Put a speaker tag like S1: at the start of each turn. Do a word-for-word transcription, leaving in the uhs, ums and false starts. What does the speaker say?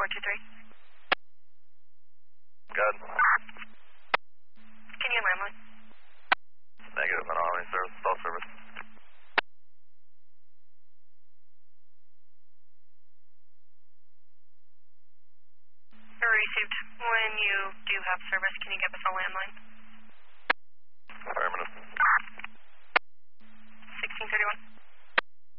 S1: two three.
S2: Good.
S1: Can you get landline?
S2: Negative, not on any service, cell service.
S1: Received. When you do have service, can you give us a landline?